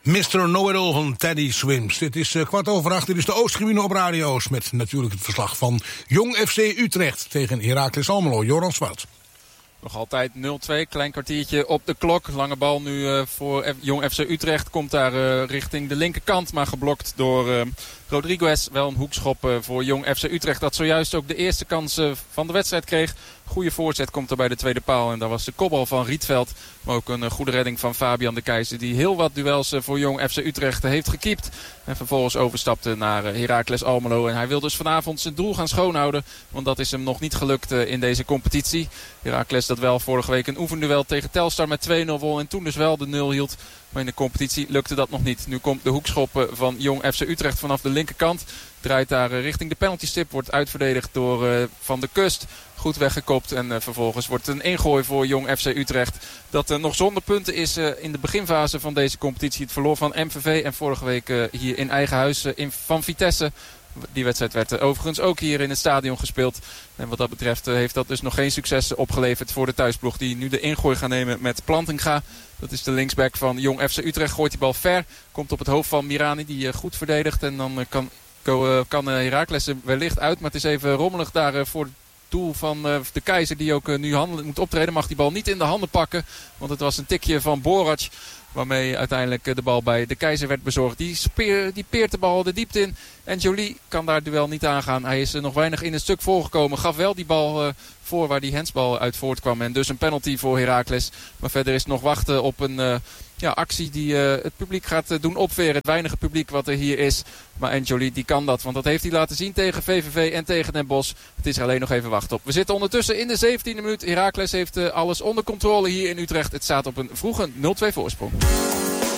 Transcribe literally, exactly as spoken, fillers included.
mister Know-it-all van Teddy Swims. Dit is uh, kwart over acht. Dit is de Oosttribune op Radio Oost. Met natuurlijk het verslag van Jong F C Utrecht tegen Heracles Almelo. Joran Swaat. Nog altijd nul twee, klein kwartiertje op de klok. Lange bal nu uh, voor F- Jong F C Utrecht. Komt daar uh, richting de linkerkant, maar geblokt door uh, Rodriguez. Wel een hoekschop uh, voor Jong F C Utrecht. Dat zojuist ook de eerste kans uh, van de wedstrijd kreeg. Goede voorzet komt er bij de tweede paal. En daar was de kopbal van Rietveld. Maar ook een uh, goede redding van Fabian de Keizer. Die heel wat duels uh, voor Jong F C Utrecht uh, heeft gekiept. En vervolgens overstapte naar uh, Heracles Almelo. En hij wil dus vanavond zijn doel gaan schoonhouden. Want dat is hem nog niet gelukt uh, in deze competitie. Heracles dat wel vorige week een oefenduel tegen Telstar met twee nul won. En toen dus wel de nul hield. Maar in de competitie lukte dat nog niet. Nu komt de hoekschop van Jong F C Utrecht vanaf de linkerkant. Draait daar richting de penaltystip. Wordt uitverdedigd door uh, Van de Kust. Goed weggekopt. En uh, vervolgens wordt een ingooi voor Jong F C Utrecht. Dat uh, nog zonder punten is uh, in de beginfase van deze competitie. Het verloor van M V V. En vorige week uh, hier in eigen huis uh, in, van Vitesse. Die wedstrijd werd uh, overigens ook hier in het stadion gespeeld. En wat dat betreft uh, heeft dat dus nog geen succes opgeleverd voor de thuisploeg. Die nu de ingooi gaan nemen met Plantinga. Dat is de linksback van Jong F C Utrecht. Gooit die bal ver. Komt op het hoofd van Mirani die uh, goed verdedigt. En dan uh, kan, uh, kan uh, Heracles er wellicht uit. Maar het is even rommelig daar uh, voor het doel van uh, de Keizer. Die ook uh, nu handelend moet optreden. Mag die bal niet in de handen pakken. Want het was een tikje van Borac. Waarmee uiteindelijk de bal bij de Keizer werd bezorgd. Die, speer, die peert de bal de diepte in. En Joly kan daar het duel niet aangaan. Hij is nog weinig in het stuk voorgekomen. Gaf wel die bal uh, voor waar die handsbal uit voortkwam. En dus een penalty voor Heracles. Maar verder is nog wachten op een uh, ja, actie die uh, het publiek gaat uh, doen opveren. Het weinige publiek wat er hier is. Maar en Joly die kan dat. Want dat heeft hij laten zien tegen V V V en tegen Den Bosch. Het is er alleen nog even wachten op. We zitten ondertussen in de zeventiende minuut. Heracles heeft uh, alles onder controle hier in Utrecht. Het staat op een vroege nul twee voorsprong.